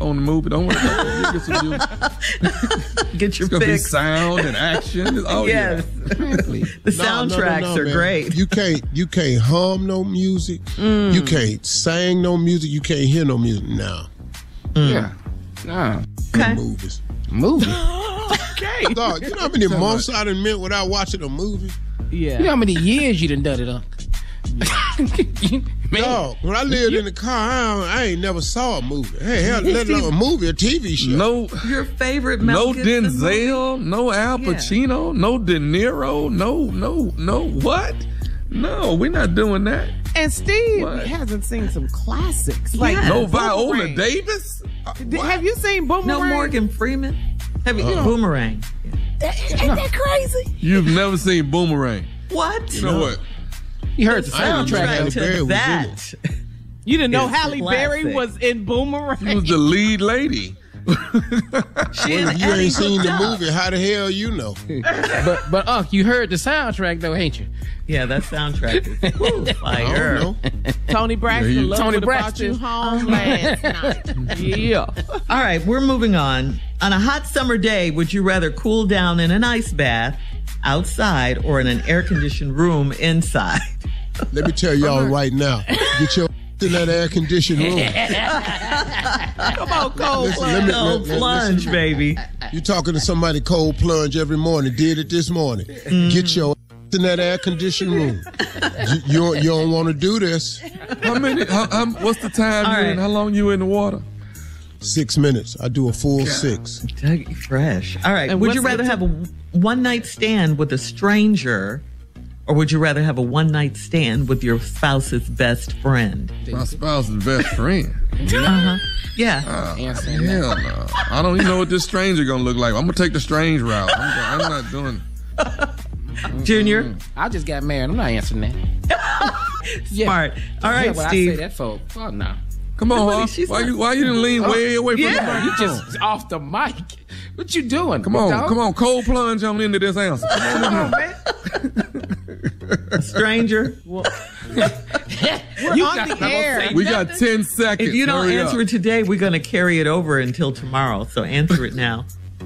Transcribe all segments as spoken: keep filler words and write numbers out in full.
on the movie. Don't worry about that. You get some music. Get your it's gonna fix. be sound and action. Oh yes. yeah. The soundtracks no, no, no, are man. great. You can't you can't hum no music. Mm. You can't sing no music. You can't hear no music. No. Mm. Yeah. Nah. Okay. Movies. Movie. Okay. Dog, you know how many months I done met without watching a movie? Yeah. You know how many years you done done it, Uncle? Man, Dog, when I lived you, in the car, I, I ain't never saw a movie. Hey, hell, let alone a movie, a T V show. No, your favorite Mel no Gibson Denzel, movie? no Al Pacino, yeah. no De Niro, no, no, no. What? No, we're not doing that. And Steve what? hasn't seen some classics like yes. no Viola Boomerang. Davis. Uh, have you seen Boomerang? No Morgan Freeman. Have you uh-uh. Boomerang? That, ain't no. that crazy? You've never seen Boomerang. What? You know no. what? You heard the soundtrack to that. You didn't know it's Halle classic. Berry was in Boomerang? She was the lead lady. She well, if you ain't seen the movie, how the hell you know? but but Unc, you heard the soundtrack though, ain't you? Yeah, that soundtrack is woo, fire. Tony Braxton, yeah, Love Tony What Braxton. About You Home last night. Yeah. All right, we're moving on. On a hot summer day, would you rather cool down in an ice bath outside or in an air-conditioned room inside? Let me tell y'all right now. Get your in that air-conditioned room. Come on, cold listen, plunge, let me, cold let, plunge listen. baby. You talking to somebody cold plunge every morning. Did it this morning. Mm. Get your in that air-conditioned room. you, you, don't, you don't want to do this. How many? How, how, what's the time All you right. in? How long you in the water? Six minutes. I do a full yeah. six. Dougie Fresh. All right. And would you rather have a one-night stand with a stranger, or would you rather have a one-night stand with your spouse's best friend? My spouse's best friend. Uh-huh. Yeah. Uh, hell no. I don't even know what this stranger gonna look like. I'm gonna take the strange route. I'm, I'm not doing. Junior? Mm-hmm. I just got married. I'm not answering that. Smart. All right, yeah, Steve. I say that for, oh, no. Come on, huh? Why you why you didn't lean oh, way away from yeah, the mic? You just off the mic. What you doing? Come on, dog? come on, cold plunge on into this answer. Come on, on man. A stranger? Well, we're you on got, the air. We got ten seconds. If you don't Hurry answer up. it today, we're going to carry it over until tomorrow. So answer it now.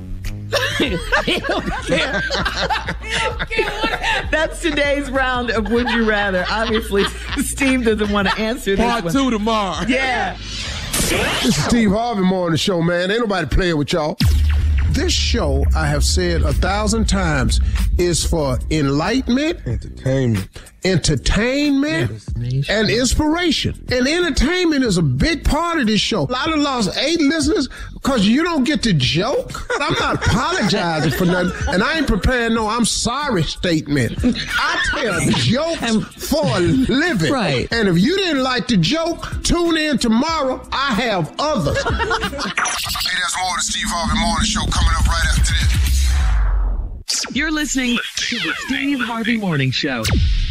That's today's round of Would You Rather. Obviously, Steve doesn't want to answer this Part one. two tomorrow. Yeah. This is Steve Harvey Morning Show, man. Ain't nobody playing with y'all. This show, I have said a thousand times, is for enlightenment, entertainment, entertainment, and inspiration. And entertainment is a big part of this show. I done lost eight listeners because you don't get to joke. I'm not apologizing for nothing, and I ain't preparing no I'm sorry statement. I tell jokes for a living. Right. And if you didn't like the joke, tune in tomorrow. I have others. Hey, there's more of the Steve Harvey Morning Show coming up right after this. You're listening to the Steve Harvey Morning Show.